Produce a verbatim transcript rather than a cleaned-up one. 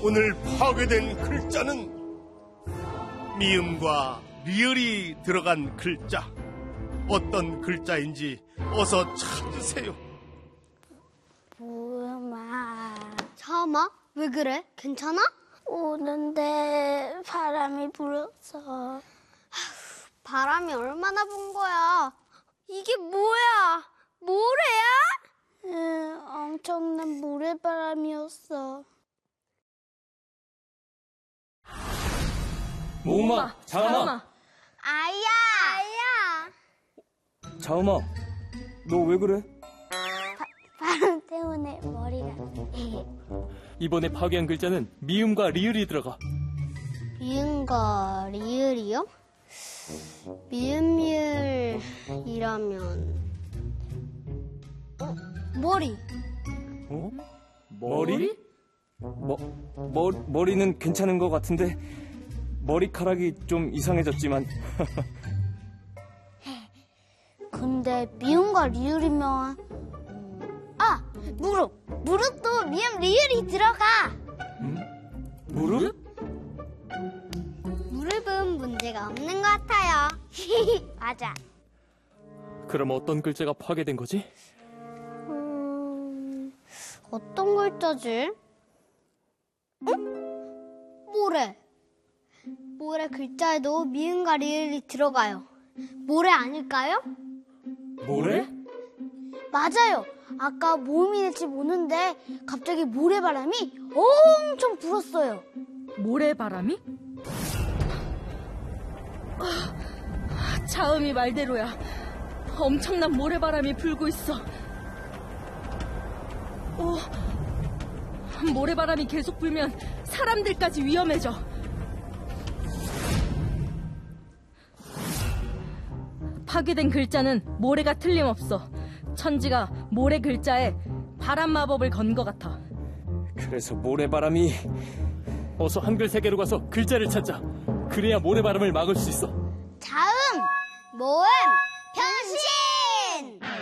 오늘 파괴된 글자는 미음과 리을이 들어간 글자. 어떤 글자인지 어서 찾으세요. 무음아. 자음아, 왜 그래? 괜찮아? 오는데 바람이 불어서. 바람이 얼마나 분 거야? 이게 뭐야? 모래야? 응, 엄청난 모래바람이었어. 무음아, 자음아. 아야! 아야! 자음아, 너 왜 그래? 바람 때문에 머리가. 이번에 파괴한 글자는 미음과 리을이 들어가. 미음과 리을이요? 미음리을이라면 어? 머리. 어? 머리? 머, 머, 머리는 괜찮은 것 같은데 머리카락이 좀 이상해졌지만. 근데 미음과 리을이면 아! 무릎! 무릎도 미음 리을이 들어가. 음? 무릎? 무릎은 문제가 없는 것 같아요. 맞아. 그럼 어떤 글자가 파괴된 거지? 음, 어떤 글자지? 응? 모래. 모래 글자에도 미음과 리을이 들어가요. 모래 아닐까요? 모래? 맞아요. 아까 모음이 될지 모르는데 갑자기 모래바람이 엄청 불었어요. 모래바람이? 아, 자음이 말대로야. 엄청난 모래바람이 불고 있어. 오, 모래바람이 계속 불면 사람들까지 위험해져. 파괴된 글자는 모래가 틀림없어. 천지가 모래 글자에 바람 마법을 건 것 같아. 그래서 모래바람이. 어서 한글 세계로 가서 글자를 찾자. 그래야 모래바람을 막을 수 있어. 자음, 모음, 변신!